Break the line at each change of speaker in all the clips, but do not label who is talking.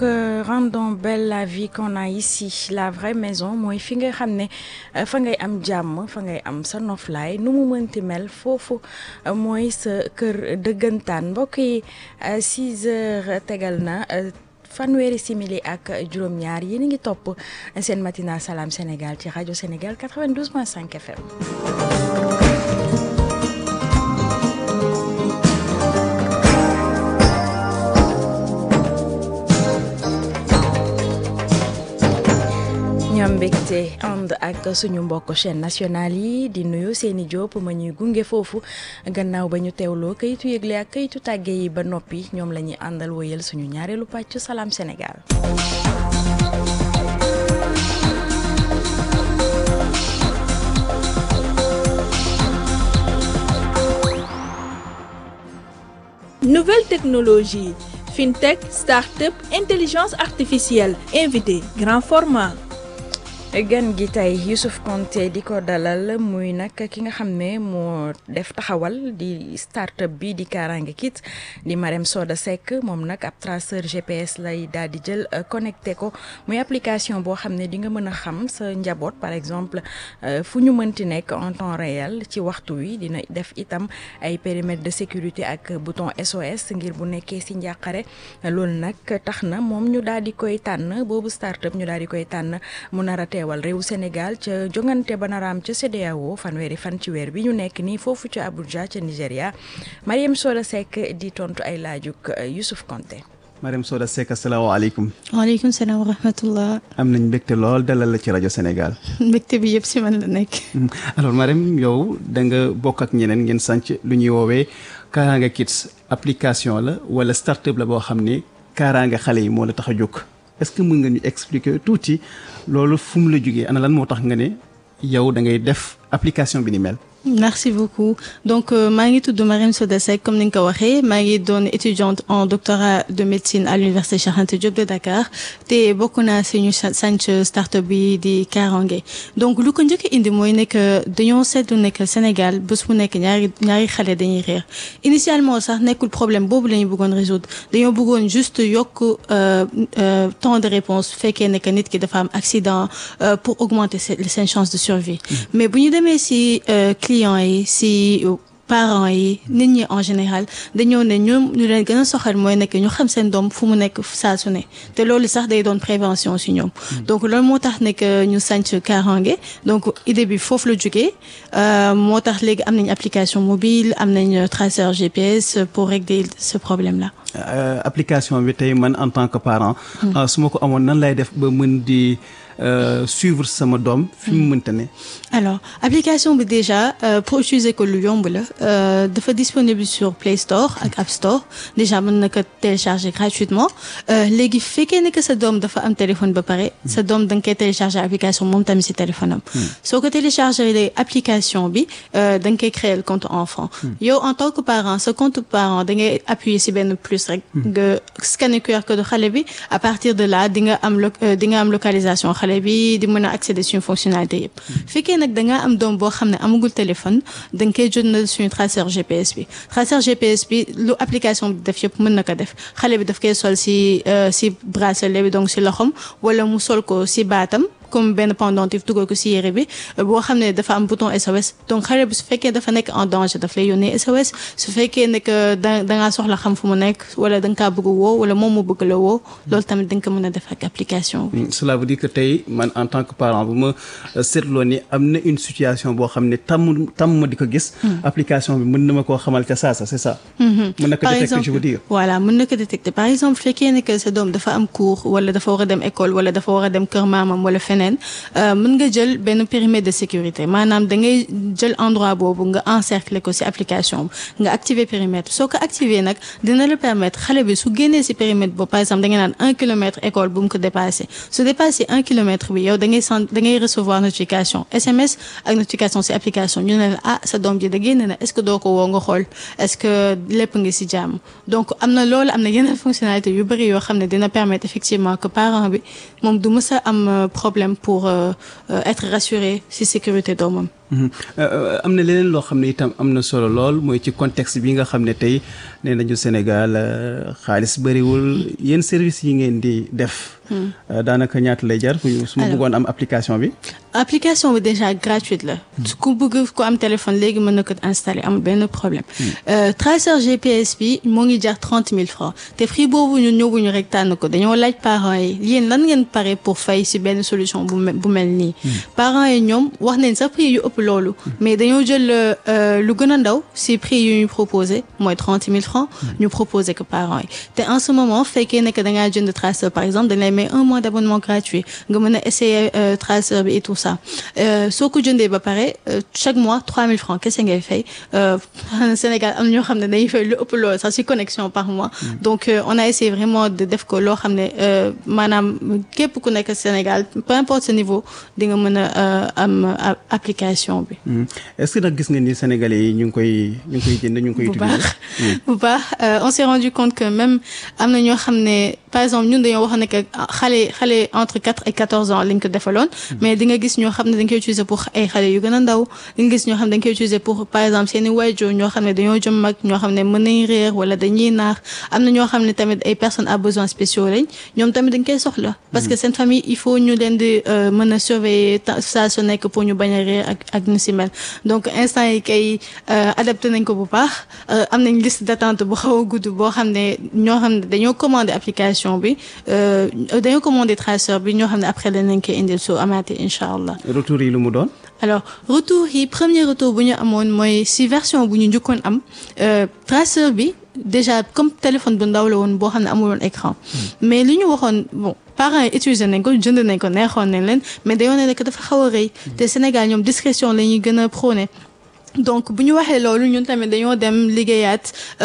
Rendons belle la vie qu'on a ici la vraie maison mooy fi nga xam ne fa ngay am jàmm fa ngay am sa noflaay nu mu mënti mel foofu mooy sa kër dëggantaan mbokk yi 6 heures tegal na fanweeri simili ak juróom-ñaar yéen a ngi topp seen matinal Salam Sénégal ci rajo Sénégal 92.5 FM. ñoom mbégte ànd ak suñu mbokk chaîne nationale yi di nuyu seeni Diop ma ñuy gunge foofu gannaaw ba ñu teewloo kayitu yëgle ak kayitu tàgge yi ba noppi ñoom la ñuy àndal woyal suñu ñaareelu pàcc Salam Sénégal.
Nouvelle technologie, fintech, start-up, intelligence artificielle, invité, grand format.
gan gi tey Youssouf Konté di ko dalal muy nag ki nga xam ne moo def taxawal di start-up bi di Kaaraange Kit di Marème Soda Seck moom nag ab traceur GPS lay daal di jël connecté ko muy application boo xam ne di nga mën a xam sa njaboot par exemple fu ñu mënti nekk en temps réel ci waxtu wi dina def itam ay périmètre de sécurité ak bouton SOS ngir bu nekkee si njàqare loolu nag tax na moom ñu daal di koy tànn boobu start-up ñu daal di koy tànn mu nar a teewal réew Sénégal ca jongante banaraam ca CEDEAO fanweeri fan ci weer bi ñu nekk nii foofu ca Abuja ca Nigéria Mariam Soda Seck di tontu ay laajuk Youssouf Konté.
Mariam Soda Seck asalaamaaleykum.
waaleykum salaam wa rahmatullah.
am nañ mbégte lool dalal la ci rajo Sénégal.
mbégte bi yëpp si man la nekk.
alors Mariam yow da nga bokk ak ñeneen ngeen sànc lu ñuy woowee Kaaraange Kids application la wala start-up la boo xam ne kaaraange xale yi moo la tax a jóg. est-ce que mën nga ñu expliquer tuuti loolu fu mu la jógee ana lan moo tax nga ne yow da ngay def application bi ni mel.
merci beaucoup donc maa ngi tudd Mariam Soda Seck comme ni nga ko waxee maa ngi doon étudiante en doctorat de médecine à l'université Cheikh Anta Diop de Dakar te bokk naa si ñu sànc start-up bi di Kaaraange donc lu ko njëkk indi mooy nekk dañoo seetlu nekk Sénégal bés bu nekk ñaari xale dañuy réer initialement sax nekkul problème boobu la ñu bëggoon résoudre dañoo bëggoon juste yokk temps de réponse fekkee nekk nit ki dafa am accident pour augmenter seen chance de survie mais bu ñu demee si clients yi si parents yi nit ñi en général dañoo ne ñoom ñu leen gën a soxal mooy nekk ñu xam seen doom fu mu nekk saa su ne te loolu sax day doon prévention si ñoom donc loolu moo tax nekk ñu sànc Kaaraange donc idée bi foofu la jógee moo tax léegi am nañ application mobile am nañ traceur GPS pour régler ce problème là.
application bi tey man en tant que parent. su ma ko amoon nan lay def ba mën di suivre sama doom fi mu mënta ne.
alors application bi déjà pour utiliser ko lu yomb la dafa disponible sur Play Store ak App Store déjà mën na ko télécharger gratuitement léegi fekkee ne que sa doom dafa am téléphone ba pare sa doom da nga koy télécharger application moom tamit si téléphone am soo ko télécharger application bi da nga koy créer le compte enfant yow en tant que parent sa compte parent da ngay appuyer si benn plus rek nga scanner QR code xale bi à partir de là di nga am localisation xale bi di mën a accéder suñu fonctionnalité yëpp fekkee nag da nga am doom boo xam ne amagul téléphone da nga koy jotna suñu traceur GPS bi lu application bi def yëpp mën na ko def xale bi daf koy sol si bracelet bi donc si loxom wala mu sol ko si baatam comme benn pendentif dugal ko si yére bi boo xam ne dafa am bouton SOS donc xale bi su fekkee dafa nekk en danger daf lay yónnee SOS su fekkee ne que da ngaa soxla xam fu mu nekk wala da nga kaa bëgg woo wala moom mu bëgg la woo loolu tamit da nga ko mën a def ak application bi.
cela veut dire que tey man en tant que parent bu ma seetloo ni am na une situation boo xam ne tàmm ma di ko gis. application bi mën na ma koo xamal ca saasa c'est ça. mën na ko détecter je veux dire.
voilà mën na ko détecter par exemple fekkee ne que sa doom dafa am cours wala dafa war a dem école wala dafa war a dem kër maamam wala feneen mën nga jël benn périmètre de sécurité maanaam da ngay jël endroit boobu nga encercler ko ci application bi nga activer périmètre soo ko activer nag dina la permettre xale bi su génnee ci périmètre boobu par exemple da ngay naan 1 kilomètre école bu mu ko dépassé su dépassé 1 kilomètre bi yow da ngay recevoir notification SMS ak notification ci application ñu ne la sa doom ji da génne na est-ce que doo ko woo nga xool est-ce que lépp ngi ci jàmm donc am na loolu am na yeneen fonctionnalité yu bari yoo xam ne dina permettre effectivement que parent bi moom du mës a am problème pour être rassuré ci sécurité doomam.
am na leneen loo xam ne itam am na solo lool mooy ci contexte bi nga xam ne tey nee nañu Sénégal xaalis bëriwul yéen service yi ngeen di def. daanaka ñaata lay jar su ma bëggoon am application bi.
application bi déjà gratuite la. ku bëgg ku am téléphone léegi mën na ko installer amul benn problème. traceur GPS bi moo ngi jar 30 000 francs te prix boobu ñun ñëwuñu rek tànn ko dañoo laaj parents yi yéen lan ngeen pare pour fay ci benn solution bu mel nii. parents yi ñoom wax nañ sax prix yu ëpp loolu. mais dañoo jël lu gën a ndaw ci prix yu ñu proposé mooy 30 000 francs ñu proposé ko parents yi te en ce moment fekkee ne que da ngaa jënd traceur par exemple dañ lay may 1 mois d'abonnement gratuit nga mën a essayer traceur bi et tout ça soo ko jëndee ba pare chaque mois 3 000 francs kese ngay fay Sénégal am na ñoo xam ne dañuy fay lu ëpp loolu sax ci connexion par mois donc on a essayé vraiment de def ko loo xam ne maanaam képp ku nekk Sénégal peu importe ce niveau di nga mën a am application bi.
est-ce que nag gis nga ni Sénégalais yi ñu ngi koy jënd ñu ngi koy utiliser
bu baax on s'est rendu compte que même am na ñoo xam ne par exemple ñun dañoo wax ne que xale entre 4 et 14 ans lañ ko defaloon mais di nga gis ñoo xam ne dañ koy utiliser pour ay xale yu gën a ndaw di nga gis ñoo xam ne dañ koy utiliser pour par exemple seeni waajur ñoo xam ne dañoo jëm mag ñoo xam ne mën nañ réer wala dañuy naax am na ñoo xam ne tamit ay personnes à besoins spéciaux lañ ñoom tamit dañ koy soxla parce que seen famille il faut ñu leen di mën a surveiller saa su nekk pour ñu bañ a réer ak ñu si mel donc instant yi kay adapté nañ ko bu baax am nañ liste d'attente bu xaw a gudd boo xam ne ñoo xam ne dañoo commandé application bi dañoo commandé traceur bi ñoo xam ne après danañ koy indil soo amaatee incha allah.
retour yi lu mu doon.
alors retour yi premier retour bu ñu amoon mooy si version bu ñu njëkkoon am traceur bi déjà comme téléphone bu ndaw la woon boo xam ne amuloon écran mais li ñu waxoon bon parents yi utiliser nañ ko jënd nañ ko neexoon nañ leen mais dañoo ne que dafa xaw a rëy te Sénégal ñoom discrétion la ñuy gën a prôné. donc bu ñu waxee loolu ñun tamit dañoo dem liggéeyaat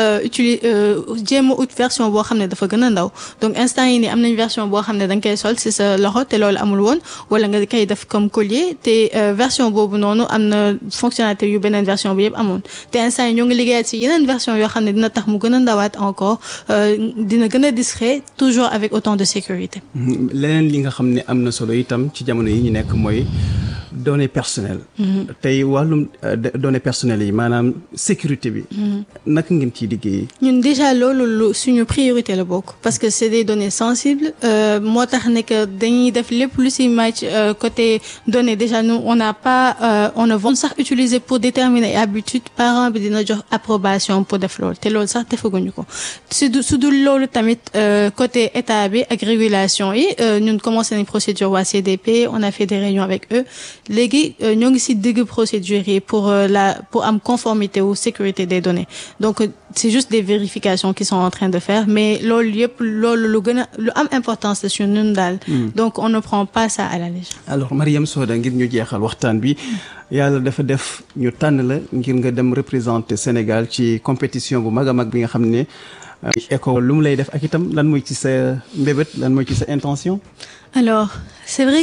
jéem a ut version boo xam ne dafa gën a ndaw donc instant yi nii am nañ version boo xam ne da nga koy sol ci sa loxo te loolu amul woon wala nga koy def comme collier te version boobu noonu am na fonctionnalité yu beneen version bi yëpp amoon te instant yi ñoo ngi liggéeyaat ci yeneen version yoo xam ne dina tax mu gën a ndawaat encore dina gën a discret toujours avec autant de sécurité.
leneen li nga xam ne am na solo itam ci jamono yi ñu nekk mooy données personnelles. tey wàllum données personnelles yi maanaam sécurité bi. naka ngeen ciy liggéey.
ñun déjà loolu suñu priorité la bokk parce que c'est des données sensibles moo tax ne que dañuy def lépp lu ci match côté données déjà nous on n'a pas on ne va sax utiliser pour déterminer habitude parent bi dina jox approbation pour def loolu te loolu sax defaguñu ko su dul loolu tamit côté état bi ak régulation yi ñun commencé nañ procédure waa CDP on a fait des réunions avec eux. léegi ñoo ngi ci digg procédure yi pour am conformité ou sécurité des données donc c'est juste des vérifications qu'ils sont en train de faire mais loolu yëpp loolu lu am importance la sur ñun daal. donc on ne prend pas ça à la légère.
alors Mariam Soda ngir ñu jeexal waxtaan bi yàlla dafa def ñu tànn la ngir nga dem représenter Sénégal ci compétition bu mag a mag bi nga xam ne ECHO lu mu lay def ak itam lan mooy ci sa mbébét lan mooy ci sa intention.
alors c'est vrai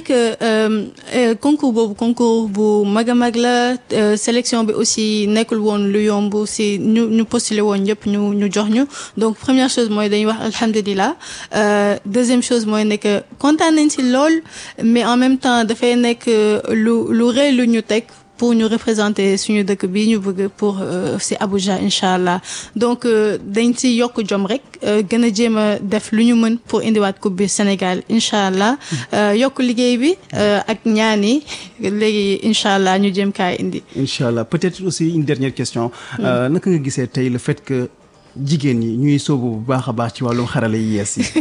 que concours bu mag a mag la sélection bi aussi nekkul woon lu yomb si ñu postulé woon yëpp ñu jox ñu donc première chose mooy dañuy wax alhamdulilah deuxième chose mooy nekk kontaan nañ si lool mais en même temps dafay nekk lu rëy lu ñu teg pour ñu représenter suñu dëkk bi ñu bëgg pour ci Abuja incha allah donc dañ ci yokk jom rek gën a jéem a def lu ñu mën pour indiwaat coupe bi Sénégal incha allah yokk liggéey bi ak ñaan yi léegi incha allah ñu jéem kaa indi.
incha allah peut-être aussi une dernière question. naka nga gisee tey le fait que jigéen ñi ñuy sóobu bu baax a baax ci wàllum xarala yi yees yi.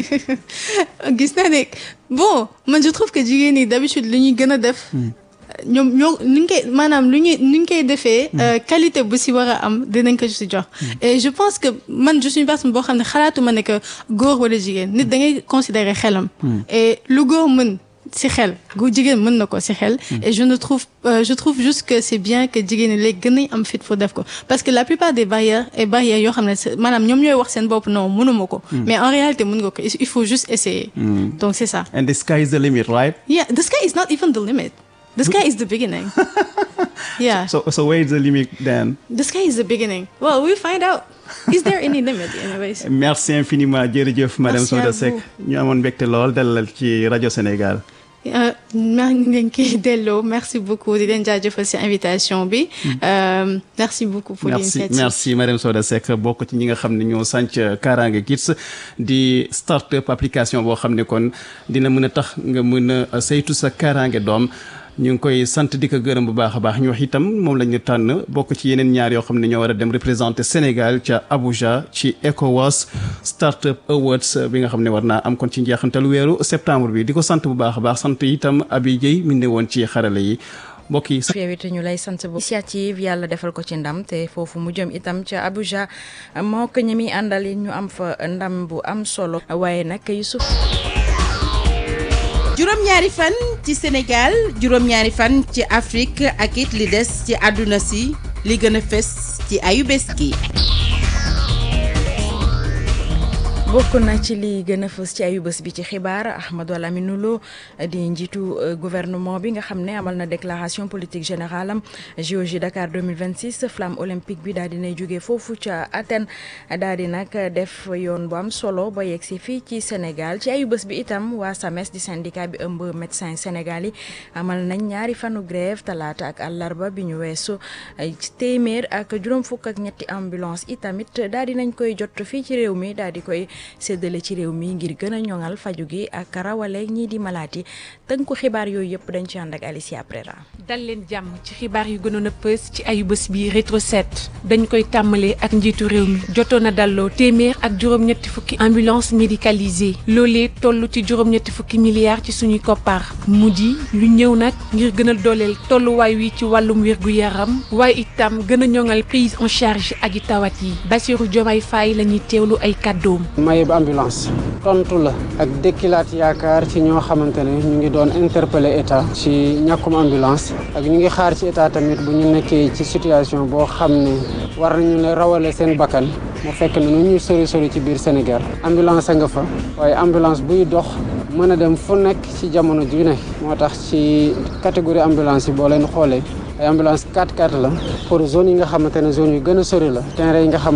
gis naa ne bon man je trouve que jigéen ñi d'habitude lu ñuy gën a def. ñoom nuñ koy maanaam nuñ koy defee qualité bu ci war a am dinañ ko ci jox et je pense que man je suis une personne boo xam ne xalaatuma ne que góor wala jigéen nit da ngay considérer xelam et lu góor mën ci xel gu jigéen mën na ko ci xel et je trouve juste que c'est bien que jigéen ñi léegi gën nañ am fit pour def ko parce que la plupart des barrières yoo xam ne maanaam ñoom ñooy wax seen bopp non mënuma ko mais en réalité mën nga ko il faut juste essayer donc c'est ça.
And the sky is the limit, right?
Yeah, the sky is not even the limit. The sky is the beginning. Yeah.
So where is the limit then?
The sky is the beginning. Well, we'll find out. Is there any limit anyways?
Merci infiniment jërëjëf madame Soda Seck ñu amoon mbégte lool dalal ci rajo Sénégal.
maa ngi leen koy delloo merci beaucoup di leen jaajëfal ci invitation bi merci beaucoup pour l'initiative.
Merci Marième Soda Seck bokk ci ñi nga xam ne ñoo sànc Kaaraange Kids di start-up application boo xam ne kon dina mën a tax nga mën a saytu sa kaaraange doom. ñu ngi koy sant di ko gërëm bu baax a baax ñu wax itam moom la ñu tànn bokk ci yeneen ñaar yoo xam ne ñoo war a dem représenter Sénégal ca Abuja ci ECOWAS Startup Awards bi nga xam ne war naa am kon ci njeexantalu weeru septembre bi di ko sant bu baax a baax sant itam Abi Dieye mi ne woon ci xarala yi mbokk yi.
yow it ñu lay sant bu initiative yàlla defal ko ci ndam te foofu mu jëm itam ca Abuja moo ko ñi muy àndal ñu am fa ndam bu am solo waaye nag Youssouf.
juróom-ñaari fan ci Sénégal juróom-ñaari fan ci Afrique ak it li des ci àdduna si li gën a fës ci ayubés gi.
bokk na ci li gën a fës ci ayubés bi ci xibaar Ahmadou Lamine Lo di njiitu gouvernement bi nga xam ne amal na déclaration politique générale am JOJ Dakar 2026 flamme olympique bi daal di nay jógee foofu ca Athènes daal di nag def yoon bu am solo ba yegg si fii ci Sénégal ci ayubés bi itam waa SAMES di syndicat bi ëmb médecin Sénégal yi amal nañ ñaari fanu grève talaata ak àllarba bi ñu weesu téeméer ak juróom fukk ak ñetti ambulance itamit daal di nañ koy jot fii ci réew mi daal di koy séddale ci réew mi ngir gën a ñoŋal faju gi ak rawale ñii di malaati tënku xibaar yooyu yëpp dañ ci ànd ak Alicia Prera.
dal leen jàmm ci xibaar yu gënoon a pës ci ayubés bi rétro 7 dañ koy tàmbalee ak njiitu réew mi jotoon a dalloo téeméer ak juróom-ñetti fukki ambulance médicalisée loolee toll ci juróom-ñetti fukki milliards ci suñuy koppar mu di lu ñëw nag ngir gën a dooleel tolluwaay wi ci wàllum wér gu yaram waaye itam gën a ñoŋal prise en charge aji tawat yi Bassirou Diomaye Faye la ñuy teewlu ay kàddoom.
mayeb ambulance tontu la ak dëkkilaat yaakaar ci ñoo xamante ne ñu ngi doon interpeller état ci ñàkkum ambulance ak ñu ngi xaar ci état tamit bu ñu nekkee ci situation boo xam ne war nañu ne rawale seen bakkan mu fekk ne nu ñuy sori ci biir Sénégal ambulance a nga fa waaye ambulance buy dox mën a dem fu nekk ci jamono ju ne moo tax ci catégorie ambulance yi boo leen xoolee ay ambulance 4x4 la pour zone yi nga xamante ne zone yu gën a sori la terrain yi nga xam